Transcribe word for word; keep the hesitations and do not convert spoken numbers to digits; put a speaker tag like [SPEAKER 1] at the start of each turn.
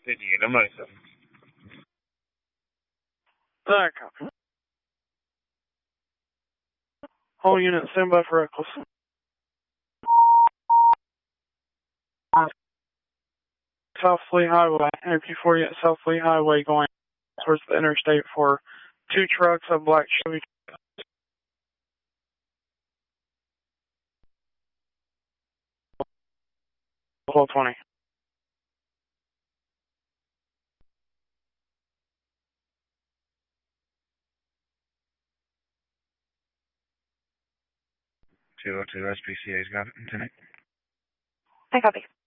[SPEAKER 1] fifty-eight, I'm ninety-seven.
[SPEAKER 2] That copy. Whole unit, stand by for reckless. South Lee Highway, A P forty at South Lee Highway going towards the interstate for two trucks of black Chevy. twelve twenty.
[SPEAKER 1] two oh two S P C A's got it, Lieutenant.
[SPEAKER 3] I copy.